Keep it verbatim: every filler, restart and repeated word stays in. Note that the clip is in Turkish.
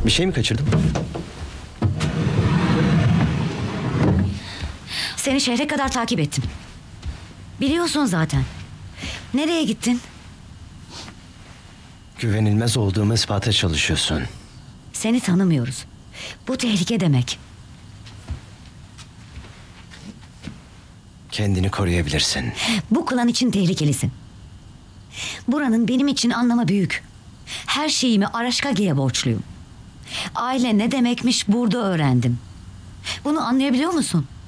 Bir şey mi kaçırdım? Seni şehre kadar takip ettim. Biliyorsun zaten. Nereye gittin? Güvenilmez olduğumu ispata çalışıyorsun. Seni tanımıyoruz. Bu tehlike demek. Kendini koruyabilirsin. Bu klan için tehlikelisin. Buranın benim için anlamı büyük. Her şeyimi Araşkage'ye borçluyum. Aile ne demekmiş burada öğrendim. Bunu anlayabiliyor musun?